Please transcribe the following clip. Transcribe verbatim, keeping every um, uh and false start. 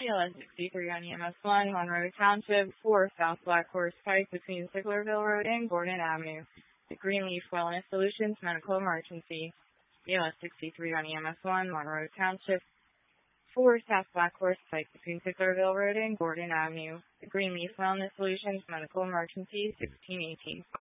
B L S sixty-three on E M S one, Monroe Township, four South Black Horse Pike between Sicklerville Road and Gordon Avenue. The Greenleaf Wellness Solutions Medical Emergency. B L S sixty-three on E M S one, Monroe Township, four South Black Horse Pike between Sicklerville Road and Gordon Avenue. The Greenleaf Wellness Solutions Medical Emergency, sixteen eighteen.